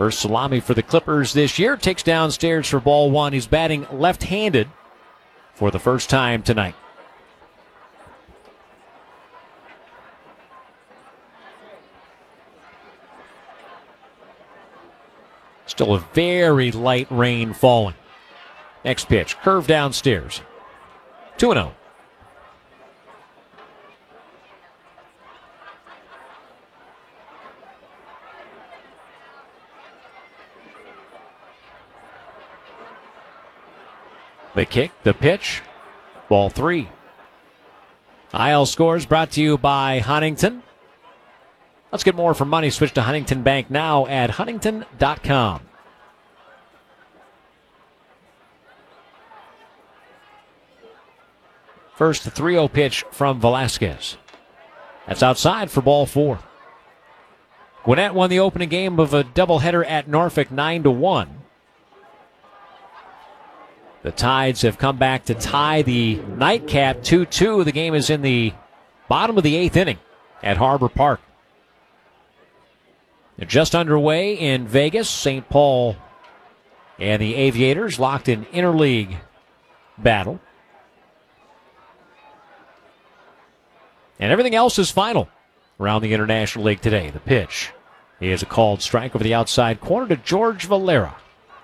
First salami for the Clippers this year. Takes downstairs for ball one. He's batting left-handed for the first time tonight. Still a very light rain falling. Next pitch, curve downstairs. 2-0. The kick, the pitch, ball three. IL Scores brought to you by Huntington. Let's get more from money. Switch to Huntington Bank now at huntington.com. First, the 3-0 pitch from Velasquez. That's outside for ball four. Gwinnett won the opening game of a doubleheader at Norfolk 9-1. The Tides have come back to tie the nightcap 2-2. The game is in the bottom of the eighth inning at Harbor Park. They're just underway in Vegas. St. Paul and the Aviators locked in interleague battle. And everything else is final around the International League today. The pitch is a called strike over the outside corner to George Valera.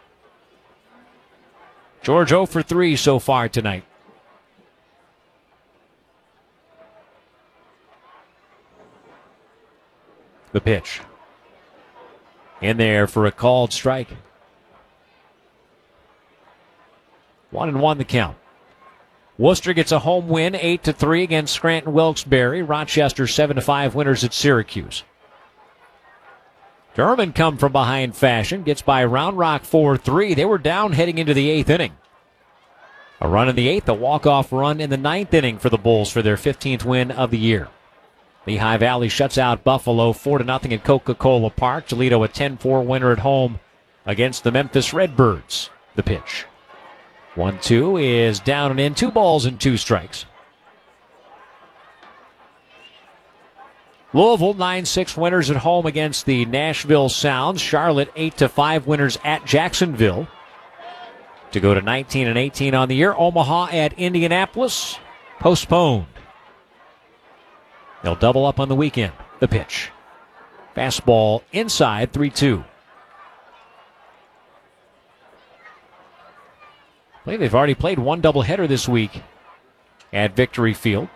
George 0 for 3 so far tonight. The pitch. In there for a called strike. 1-1 the count. Worcester gets a home win, 8-3 against Scranton Wilkes-Barre. Rochester 7-5 winners at Syracuse. Durham come from behind fashion, gets by Round Rock 4-3. They were down heading into the eighth inning. A run in the eighth, a walk-off run in the ninth inning for the Bulls for their 15th win of the year. Lehigh Valley shuts out Buffalo 4-0 at Coca-Cola Park. Toledo a 10-4 winner at home against the Memphis Redbirds. The pitch. 1-2 is down and in. 2 balls and 2 strikes. Louisville 9-6 winners at home against the Nashville Sounds. Charlotte 8-5 winners at Jacksonville. To go to 19-18 on the year. Omaha at Indianapolis postponed. They'll double up on the weekend. The pitch. Fastball inside, 3-2. I believe they've already played one doubleheader this week at Victory Field.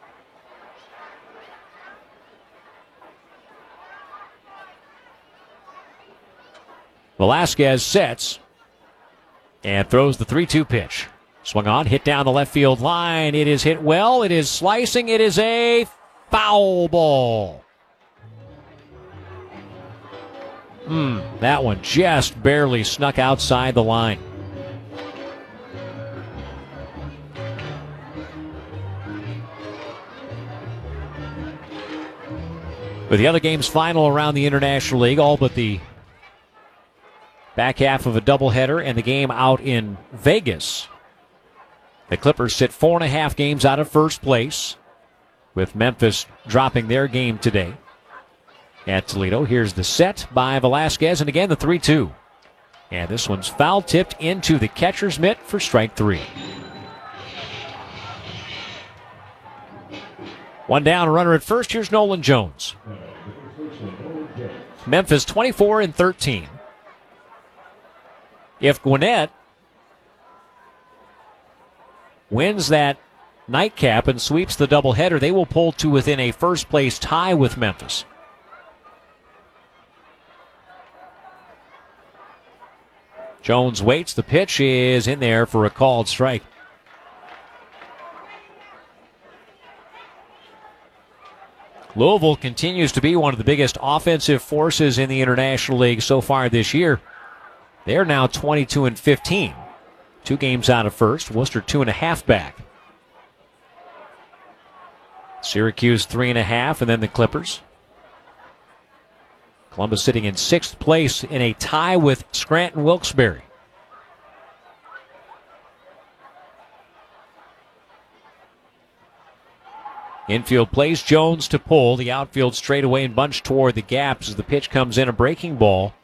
Velasquez sets and throws the 3-2 pitch. Swung on, hit down the left field line. It is hit well. It is slicing. It is a foul ball. That one just barely snuck outside the line. But the other games final around the International League, all but the back half of a doubleheader and the game out in Vegas. The Clippers sit 4.5 games out of first place, with Memphis dropping their game today at Toledo. Here's the set by Velasquez, and again the 3-2. And this one's foul-tipped into the catcher's mitt for strike 3. One down, a runner at first. Here's Nolan Jones. Memphis 24-13. If Gwinnett wins that nightcap and sweeps the doubleheader, they will pull to within a first-place tie with Memphis. Jones waits. The pitch is in there for a called strike. Louisville continues to be one of the biggest offensive forces in the International League so far this year. They're now 22-15. 2 games out of first. Worcester 2.5 back. Syracuse 3.5, and then the Clippers. Columbus sitting in 6th place in a tie with Scranton Wilkes-Barre. Infield plays Jones to pull. The outfield straight away and bunch toward the gaps as the pitch comes in, a breaking ball.